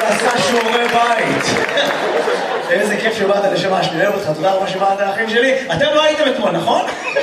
עשה שיעורי בית. איזה כיף שבאת לשמה, אני אוהב אותך, תודה רבה שבאת האחים שלי. אתם לא הייתם אתמול, נכון?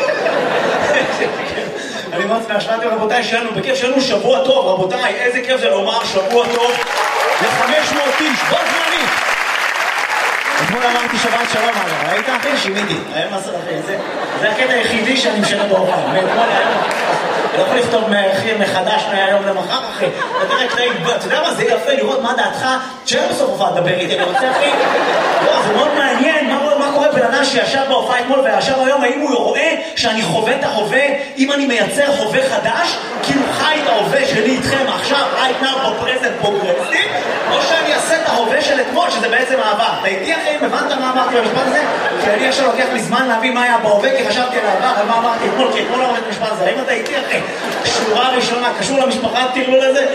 אני מאוד שמח שבאתם רבותיי שלנו, בכיף שלנו שבוע טוב, רבותיי, איזה כיף זה לומר שבוע טוב ל-500 איש, בו זמנית. אתמול אמרתי שבת שלום, ראית אחי? שימיתי, היה מסר אחי, זה הקטע היחידי שאני משנה בהופעה, מאתמול היום, אני לא יכול לכתוב מחדש מהיום למחר אחי, אתה יודע מה, זה יפה לראות מה דעתך, תשאר בסוף הופעה לדבר איתי, אני רוצה אחי, זה מאוד מעניין, מה קורה בן אדם שישב בהופעה אתמול וישב היום, האם הוא רואה שאני חווה את ההווה, אם אני מייצר הווה חדש, כאילו חי את ההווה שלי איתכם עכשיו, right now, present, progressive, או שאני אעשה את ההווה של אתמול, שזה בעצם העבר. אתה איתי אחי, הבנת מה אמרתי במשפט הזה? כי אני עכשיו לוקח לי זמן להבין מה היה בהווה, כי חשבתי על העבר, על מה אמרתי אתמול, כי אתמול אמרתי את המשפט הזה. האם אתה איתי אחי? שורה ראשונה, קשור למשפחה, תראו לזה?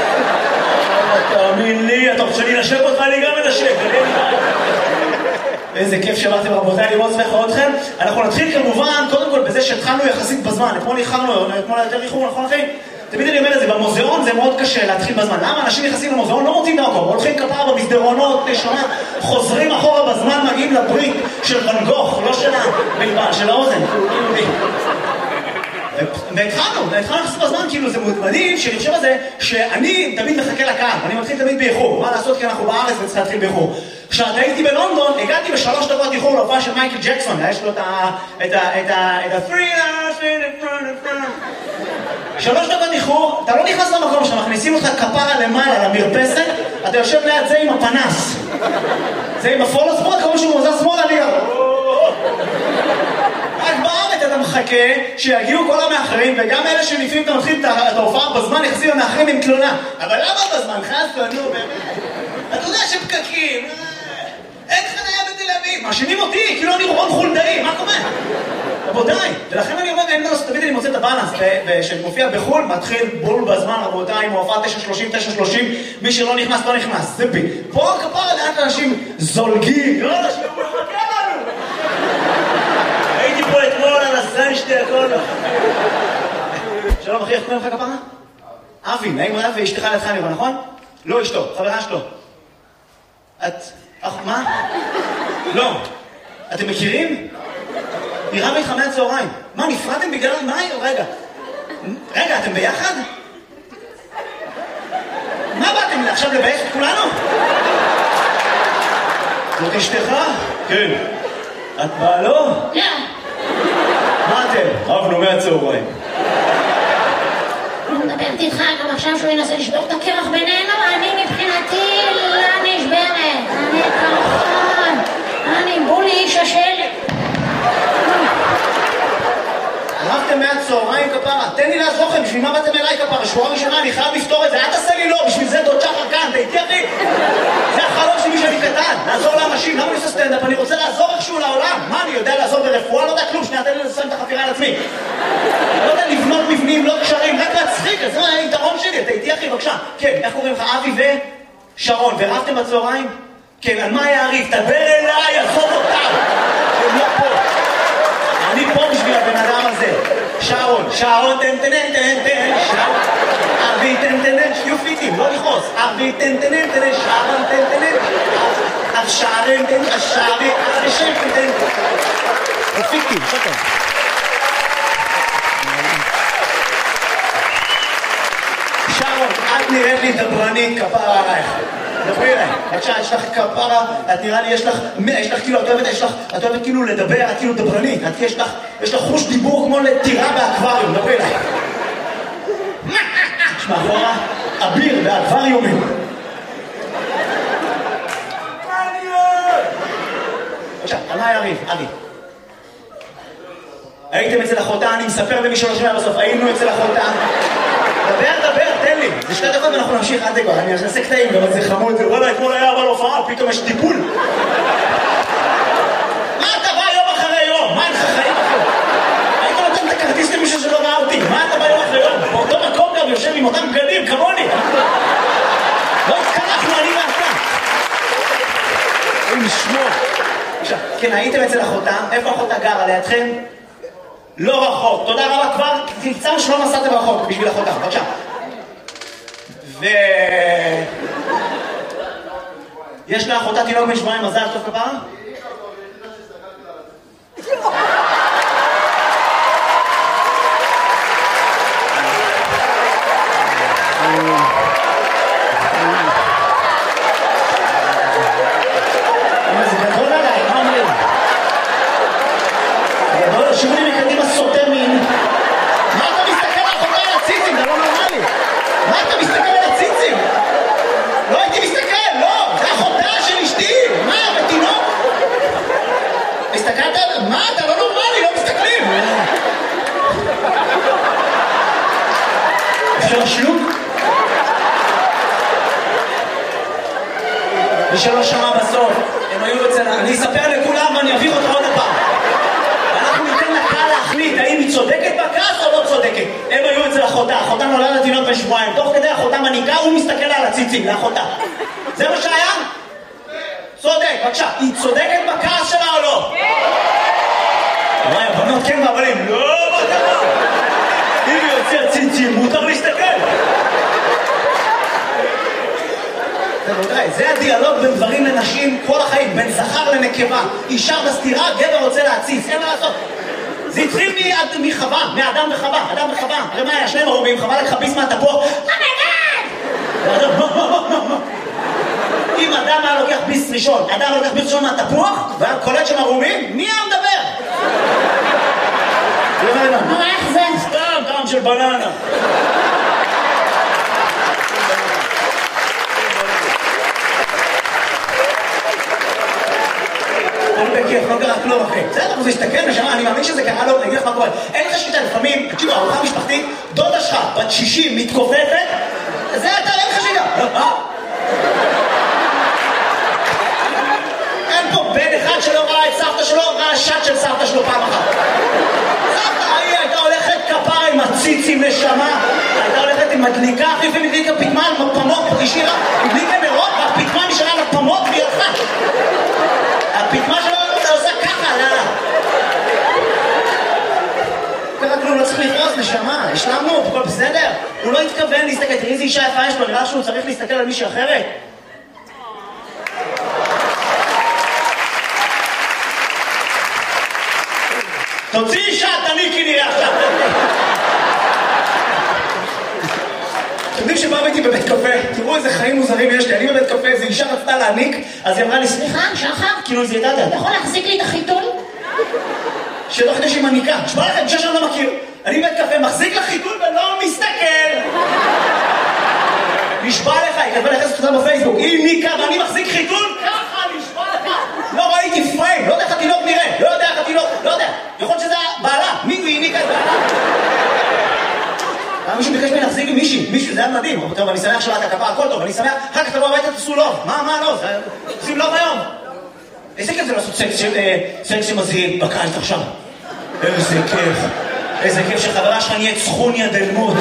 תאמין לי, אתה רוצה להינשק אותך, אני גם מנשק. איזה כיף שבאתם רבותיי, לראות שמחה אתכם. אנחנו נתחיל כמובן, קודם כל בזה שהתחלנו יחסית בזמן. אתמול איחרנו, אתמול יותר איחור, נכון אחי? תמיד אני אומר את זה, במוזיאון זה מאוד קשה להתחיל בזמן. למה אנשים נכנסים למוזיאון? לא מוצאים דרכו, הולכים כפרה במסדרונות, נשמה, חוזרים אחורה בזמן, מגיעים לברית של ואן גוך, לא של הבלבן, של האוזן. והתחלנו לחסות בזמן, כאילו זה מדהים שאני חושב על זה שאני תמיד מחכה לקהל, אני מתחיל תמיד באיחור, מה לעשות כי אנחנו בארץ וצריך להתחיל באיחור. כשהייתי בלונדון, הגעתי ב3 דקות איחור להופעה של מייקל ג'קסון, יש לו את ה-3 דקות איחור, אתה לא נכנס למקום שמכניסים אותך כפרה למעלה למרפסת, אתה יושב ליד זה עם הפנס, זה עם הפולו ספורט, כמו שהוא מוזר שמאלה לי רק בארץ אתה מחכה שיגיעו כל המאחרים, וגם אלה שלפעמים אתה מתחיל את ההופעה בזמן יחזיר המאחרים עם תלונה. אבל למה בזמן? חסו, נו באמת. אתה יודע שפקקים, אין חניה בתל אביב, מאשימים אותי, כאילו אני רון חולדאי, מה קורה? רבותיי, ולכן אני אומר, אין דלוס, תמיד אני מוצא את הבאלנס, שמופיע בחול, מתחיל בול בזמן, רבותיי, עם ההופעה 9:30, מי שלא נכנס, לא נכנס, זה בי. פה כפרה לאט אנשים זולגים, לא אנשים, הוא מחכה לנו. הייתי פה אתמול על הסן שתי הכל. שלום אחי, איך קוראים לך כפרה? אבי, נעים מאוד, ואשתך לידך נראה, נכון? לא אשתו, חברה שלו. את... מה? לא. אתם מכירים? נראה לי 5 צהריים. מה, נפרדתם בגלל... מה? רגע, אתם ביחד? מה באתם עכשיו לבייש את כולנו? זאת אשתך? כן. את באה לא? לא. מה אתם? רבנו מהצהריים. אני מדברת איתך גם עכשיו שהוא ינסה לשבור את הקרח בינינו, אני מבחינתי לא נשברת. אני כמובן. אני בולי איש השל. רבתם מהצהריים כפרה, תן לי לעזור לכם, בשביל מה באתם אליי כפרה? שורה ראשונה, אני חייב לפתור את זה, אל תעשה לי לא, בשביל זה דוד שחר כאן, אתה איתי אחי? זה החלום שלי שאני קטן, לעזור לאנשים, למה אני עושה סטנדאפ? אני רוצה לעזור איכשהו לעולם, מה אני יודע לעזור ברפואה? לא יודע כלום, שנייה, תן לי לסיים את החפירה על עצמי. לא יודע לבנות מבנים, לא קשרים, רק להצחיק, זה היתרון שלי, אתה איתי אחי, בבקשה. כן, איך קוראים לך? אבי ושרון, ורבתם בצהריים? כן, על מה יעריף? תדבר אליי, עזוב אותם. הם לא פה. אני פה בשביל הבן אדם הזה. שרון, תן, אבי, תן, שיהיו פיטים, לא לכעוס. אבי, תן, שרון, תן, השערים, תן, השערים, השם, תן. פיטים, שטוב. שרון, את נראית לי דברנית כפרה עלייך. דברי אליי, בבקשה, יש לך כפרה, את נראה לי, יש לך כאילו, את אוהבת כאילו לדבר, את כאילו דברנית, יש לך חוש דיבור כמו לטירה באקווריום, דברי אליי. יש מאחורה אביר באקווריומים. בבקשה, על מה יריב? אבי. הייתם אצל אחותה, אני מספר למי שלא שומע בסוף, היינו אצל אחותה. דבר, תן לי. זה 2 דקות ואנחנו נמשיך עד דקות. אני אעשה קטעים, גם זה חמוד. וואלה, אתמול היה אבל הופעה, פתאום יש טיפול. מה אתה בא יום אחרי יום? מה אין לך חיים אחרי? היית נותן את הכרטיס למישהו שלא ראה אותי. מה אתה בא יום אחרי יום? באותו מקום גם יושב עם אותם בגדים, כמוני. לא התקרחנו, אני ואתה. אין לשמור. עכשיו, כן, הייתם אצל אחותה. איפה אחותה גרה? לידכם? לא רחוק, תודה רבה כבר, תקצר שלא נסעתם רחוק בשביל אחותה, בבקשה. יש לה אחותה תינוק בן שבועיים, מזל טוב כפרה? זה גדול עליי, מה אומרים? גדול, שירו לי מקדימה סוטה מין. מה אתה מסתכל על אחותה על הציצים? זה לא נורמלי. מה אתה מסתכל על הציצים? לא הייתי מסתכל, לא, זה אחותה של אשתי. מה, בתינוק? הסתכלת? מה, אתה לא נורמלי, לא מסתכלים. אפשר שלוק? מי שלא שמע בסוף, הם היו אצלנו, אני אספר לכולם ואני אביך אותך עוד הפעם. אנחנו ניתן לקהל להחליט האם היא צודקת בכעס או לא צודקת. הם היו אצל אחותה, אחותה נולדה לתינוק בן שבועיים, תוך כדי אחותה מניקה, הוא מסתכל על הציצים, לאחותה. זה מה שהיה? צודק, בבקשה, היא צודקת בכעס שלה או לא? וואי, הבנות כן והבנים, לא, מה קרה? אם היא יוצא ציצים, מותר להסתכל. זה הדיאלוג בין גברים לנשים כל החיים, בין זכר לנקבה. אישה בסתירה, גבר רוצה להציץ, אין מה לעשות. זה התחיל מחווה, מאדם וחווה, אדם וחווה. הרי מה היה? שני מרובים, חווה לקחה ביס מהתפוח. אם אדם היה לוקח ביס ראשון, אדם לוקח ביס ראשון מהתפוח, והיה קולט של מרובים, מי היה מדבר? נו, איך זה? סתם, טעם של בננה. בכיף, לא קרה כלום אחי. בסדר, הוא הסתכל ושמע, אני מאמין שזה קרה לו, אני אגיד לך מה קורה. אין לך שליטה, לפעמים, תקשיבו, ארוחה משפחתית, דודה שלך, בת 60, מתכופפת, זה אתה, אין לך שליטה. אין פה בן אחד שלא ראה את סבתא שלו, ראה שט של סבתא שלו פעם אחת. סבתא, היא הייתה הולכת כפרה עם הציצים נשמה, הייתה הולכת עם מדליקה, אחי, ומדליקה פתמן, פמות, השאירה, מדליקה נרות, והפתמן נשארה לפמות והיא הלכה. הפתמה שלו עושה ככה, לאללה. ככה כלום, לא צריך לפרוס, נשמה, השלמנו, הכל בסדר? הוא לא התכוון להסתכל, תראי איזה אישה יפה יש לו, נראה שהוא צריך להסתכל על מישהי אחרת. תוציא אישה, תניקי נראה עכשיו. אתם יודעים שבאו איתי בבית קפה, תראו איזה חיים מוזרים יש לי, אני בבית קפה, איזו אישה רצתה להניק, אז היא אמרה לי, סליחה, שחר, כאילו איזה ידעת, אתה יכול להחזיק לי את החיתול? שתוך כדי שהיא מניקה, תשמע לכם, אישה שאני לא מכיר, אני בבית קפה, מחזיק לחיתול ולא מסתכל. נשבע לך, היא כתבה לחסת אותה בפייסבוק, היא ניקה ואני מחזיק חיתול, ככה, נשבע לך. לא ראיתי פריים, לא יודע איך התינוק נראה, לא יודע איך התינוק, לא יודע, יכול להיות שזה בעלה, מי היא ניקה את בעלה? מישהו ביקש ממני להחזיק עם מישהו, זה היה מדהים. טוב, אני שמח שלא אתה כפה, הכל טוב, אני שמח, אחר כך תבוא הביתה, תעשו לוב. מה לא? עושים לוב היום. איזה כיף זה לעשות סקס שמזהים בקיץ עכשיו. איזה כיף שחברה שלך נהיית סכוניה דלמות.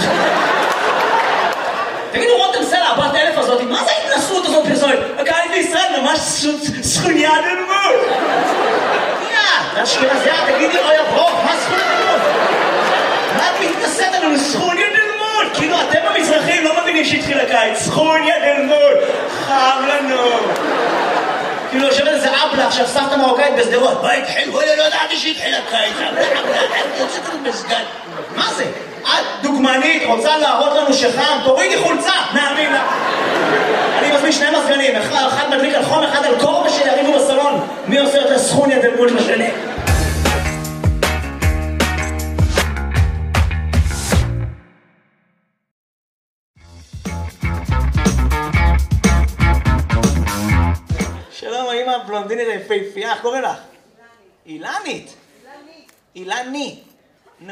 תגידו, רותם סלע, הבת אלף הזאת, מה זה ההתנסות הזאת פרסומת? הקיץ בישראל ממש סכוניה דלמות. זה אשכנזיה, תגידי, אוי הברוך, מה סכוניה דלמות? מה את מתנסית עלינו? סכוניה דלמות! כאילו אתם המזרחים לא מבינים שהתחיל הקיץ. סכוניה דלמות! חם לנו! כאילו יושבת איזה אבלה עכשיו סבתא מרוקאית בסדרות. מה התחיל? וואלה, לא ידעתי שהתחיל הקיץ. יוצאת לנו מסגד. מה זה? את דוגמנית, רוצה להראות לנו שחם, תורידי חולצה! נאמין לה! אני מזמין שני מזגנים, אחד מדליק על חום, אחד על קור, ושיריבו בסלון. מי עושה יותר סכוניה דלמות בשני? שלום, האמא הבלונדינית היפהפייה, איך קוראים לך? אילנית. אילני. נו.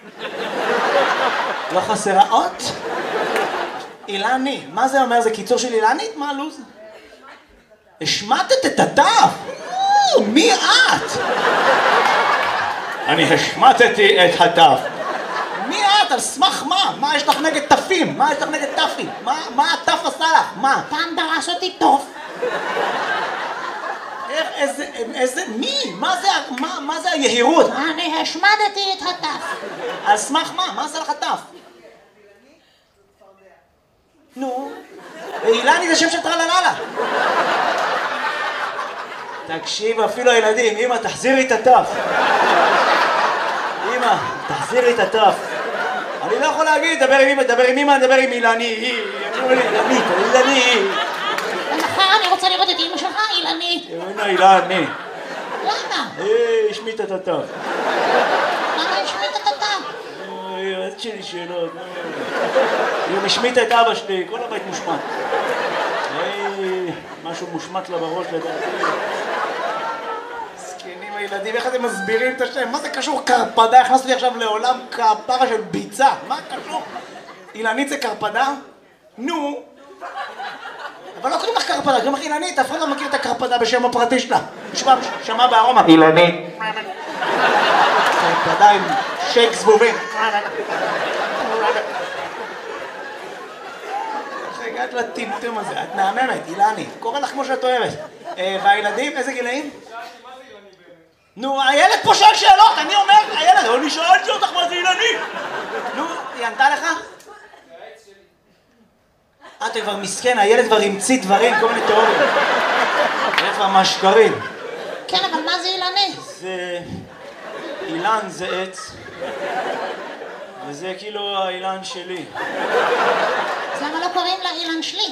לא חסרה אות? אילני. מה זה אומר? זה קיצור של אילנית? מה הלו"ז? השמטת את הדף? מי את? אני השמטתי את הדף. מי את? על סמך מה? מה יש לך נגד תפים? מה יש לך נגד תפים? מה התף עשה לך? מה? פעם דרס אותי טוב. איזה, מי? מה זה היהירות? אני השמדתי את הטף. על סמך מה? מה זה לך טף? נו, אילני זה שם של טרלללה. תקשיב, אפילו הילדים, אמא, תחזירי את הטף. אמא, תחזירי את הטף. אני לא יכול להגיד, דבר עם אמא, דבר עם אמא, דבר עם אילני. אילנית, אילני. מחר אני רוצה לראות את אמא שלך, אילנית. אילני. למה? השמית את הטף. למה השמית את הטף? היועץ שלי שאלות. היא משמיטה את אבא שלי, כל הבית מושמט. משהו מושמט לה בראש לדעתי. זקנים הילדים, איך אתם מסבירים את השם? מה זה קשור קרפדה? הכנסתי לי עכשיו לעולם כפרה של ביצה. מה קשור? אילנית זה קרפדה? נו. אבל לא קוראים לך קרפדה, קוראים לך אילנית, אף אחד לא מכיר את הקרפדה בשם הפרטי שלה. שמע בארומה. אילנית. קרפדה עם שייק זבובים. איך הגעת לטמטום הזה? את מהממת, אילני. קורא לך כמו שאת אוהבת. והילדים, איזה גילאים? נו, הילד פה שואל שאלות, אני אומר, הילד, אני שאלתי אותך מה זה אילני. נו, היא ענתה לך? אתה כבר מסכן, הילד כבר המציא דברים, כל מיני תיאוריות. איך המשקרים. כן, אבל מה זה אילני? זה... אילן זה עץ, וזה כאילו האילן שלי. אז למה לא קוראים לה אילן שלי?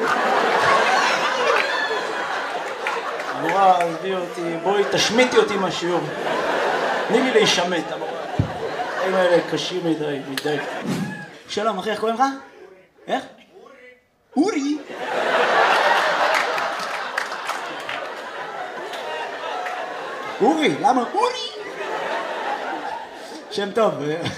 המורה, עזבי אותי, בואי תשמיטי אותי מהשיעור. תני לי להישמט, המורה. הם האלה קשים מדי, מדי. שלום, אחי, איך קוראים לך? איך? אורי. אורי, למה אורי? שם טוב.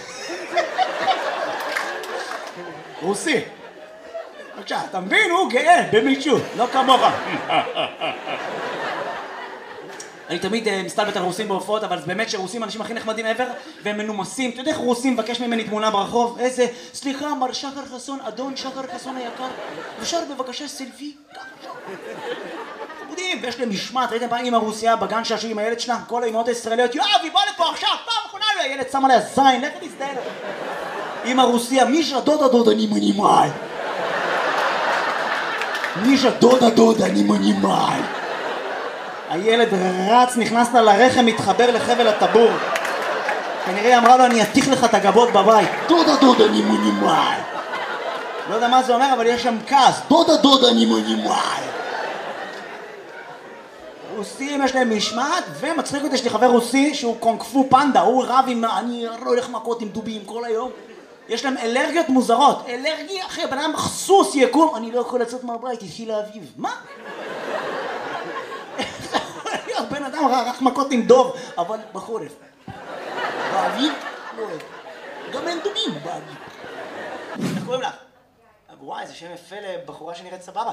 רוסי. בבקשה, אתה מבין? הוא גאה במישהו, לא כמוך. אני תמיד מסתלבט על רוסים בהופעות, אבל באמת שרוסים אנשים הכי נחמדים ever, והם מנומסים. אתה יודע איך רוסים מבקש ממני תמונה ברחוב? איזה, סליחה, מר שחר חסון, אדון שחר חסון היקר, אפשר בבקשה סלפי? חמודים, ויש להם משמעת, ראיתם פעם אמא רוסיה בגן שעשו עם הילד שלה? כל האמהות הישראליות, יואב, היא באה לפה עכשיו, פעם אחרונה, הילד שם עליה זין, לך תסתער. אמא רוסיה, מישה דודה אני מנימאי. מישה דודה אני מנימאי. הילד רץ, נכנס לה לרחם, מתחבר לחבל הטבור. כנראה אמרה לו, אני אתיך לך את הגבות בבית. דודה אני מנימאי. לא יודע מה זה אומר, אבל יש שם כעס. דודה אני מנימאי. רוסים יש להם משמעת, ומצחיק אותי, יש לי חבר רוסי שהוא קונג-פו פנדה, הוא רב עם, אני לא הולך מכות עם דובים כל היום. יש להם אלרגיות מוזרות. אלרגיה, אחי, בן אדם סוס יקום, אני לא יכול לצאת מהבית, התחיל לאביב. מה? בן אדם רק מכות עם דוב, אבל בחורף. באביב? לא אוהב. גם אין דובים באביב. איך קוראים לך? וואי, זה שם יפה לבחורה שנראית סבבה.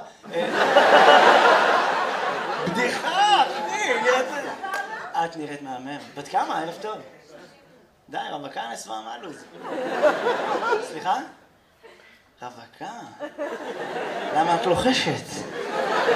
בדיחה, אחי, את נראית מהמם. בת כמה? ערב טוב. די, רווקה נסווה מלוז. סליחה? רווקה? למה את לוחשת?